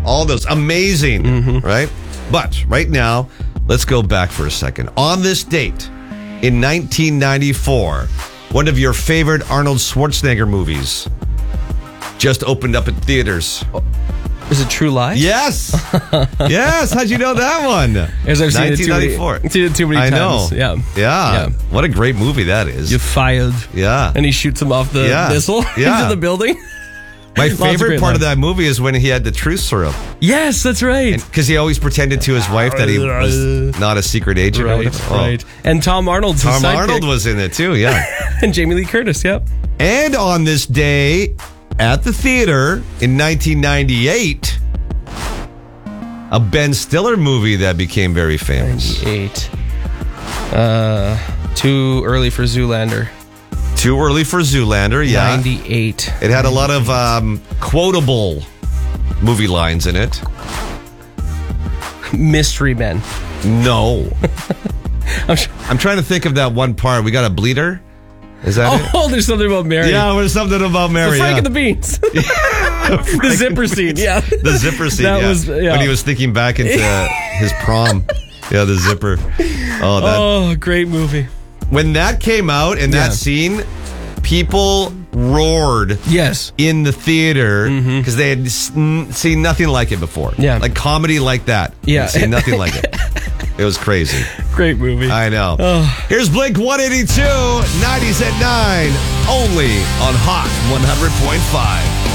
All those. Amazing, right? But right now, let's go back for a second. On this date, in 1994, one of your favorite Arnold Schwarzenegger movies just opened up at theaters. Is it True Lies? Yes. Yes. How'd you know that one? As I've seen it too many, 1994. times. I know. Yeah. What a great movie that is. You fired. Yeah. And he shoots him off the missile into the building. My favorite part of that movie is when he had the truth serum. Yes, that's right. Because he always pretended to his wife that he was not a secret agent. Right. And Tom Arnold's his sidekick. Arnold was in it too, yeah. And Jamie Lee Curtis, yep. And on this day at the theater in 1998, a Ben Stiller movie that became very famous. 98. Too early for Zoolander. Too early for Zoolander, yeah. 98. It had a lot of quotable movie lines in it. Mystery Men. No. I'm trying to think of that one part. We got a bleeder? Is that it? Oh, there's something about Mary. Yeah, there's something about Mary. Frank and the Beans. The zipper scene, yeah. The zipper scene, that was, when he was thinking back into his prom. Yeah, the zipper. Oh, great movie. When that came out in that scene, people roared in the theater because they had seen nothing like it before. Yeah. Like comedy like that. Yeah. Seen nothing like it. It was crazy. Great movie. I know. Here's Blink 182, 90s at 9, only on Hot 100.5.